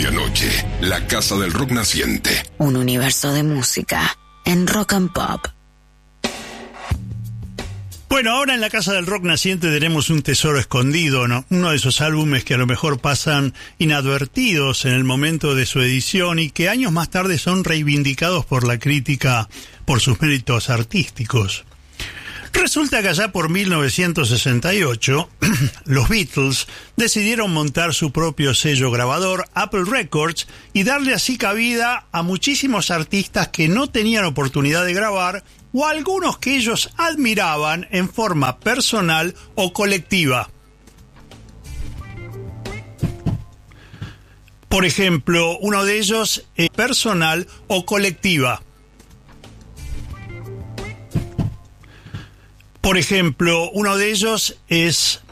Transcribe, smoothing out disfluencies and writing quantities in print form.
medianoche, la Casa del Rock Naciente. Un universo de música en Rock and Pop. Bueno, ahora en la Casa del Rock Naciente tenemos un tesoro escondido, ¿no? Uno de esos álbumes que a lo mejor pasan inadvertidos en el momento de su edición y que años más tarde son reivindicados por la crítica por sus méritos artísticos. Resulta que allá por 1968, los Beatles decidieron montar su propio sello grabador, Apple Records, y darle así cabida a muchísimos artistas que no tenían oportunidad de grabar o a algunos que ellos admiraban en forma personal o colectiva. Por ejemplo, uno de ellos es personal o colectiva. Por ejemplo, uno de ellos es